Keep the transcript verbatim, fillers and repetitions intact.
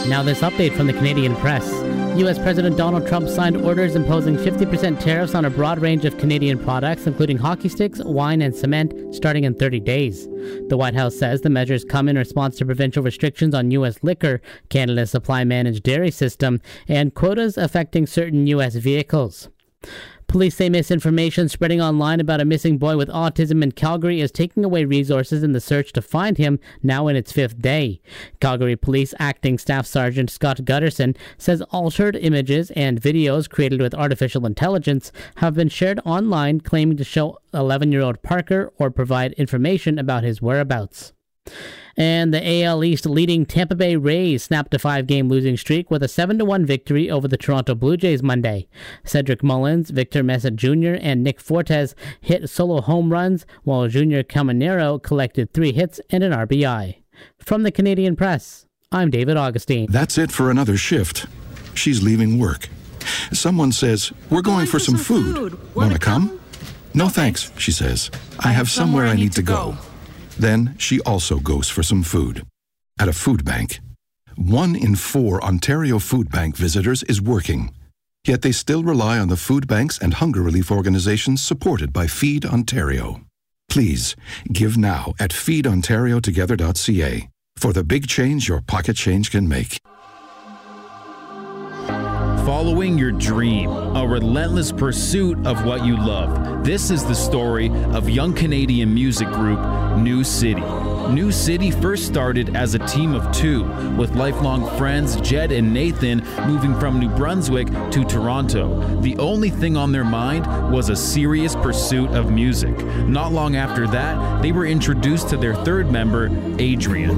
Now this update from the Canadian Press. U S President Donald Trump signed orders imposing fifty percent tariffs on a broad range of Canadian products, including hockey sticks, wine, and cement, starting in thirty days. The White House says the measures come in response to provincial restrictions on U S liquor, Canada's supply-managed dairy system, and quotas affecting certain U S vehicles. Police say misinformation spreading online about a missing boy with autism in Calgary is taking away resources in the search to find him, now in its fifth day. Calgary Police Acting Staff Sergeant Scott Gutterson says altered images and videos created with artificial intelligence have been shared online claiming to show eleven-year-old Parker or provide information about his whereabouts. And the A L East leading Tampa Bay Rays snapped a five-game losing streak with a seven to one victory over the Toronto Blue Jays Monday. Cedric Mullins, Victor Mesa Junior, and Nick Fortes hit solo home runs, while Junior Caminero collected three hits and an R B I. From the Canadian Press, I'm David Augustine. That's it for another shift. She's leaving work. Someone says, "We're going, going for, for some, some food. food. Want to come? come?" "No, thanks," she says. "I, I have somewhere, somewhere I need to go." go. Then she also goes for some food at a food bank. One in four Ontario Food Bank visitors is working, yet they still rely on the food banks and hunger relief organizations supported by Feed Ontario. Please give now at feed ontario together dot c a for the big change your pocket change can make. Following your dream, a relentless pursuit of what you love. This is the story of young Canadian music group New City. New City first started as a team of two, with lifelong friends Jed and Nathan moving from New Brunswick to Toronto. The only thing on their mind was a serious pursuit of music. Not long after that, they were introduced to their third member, Adrian.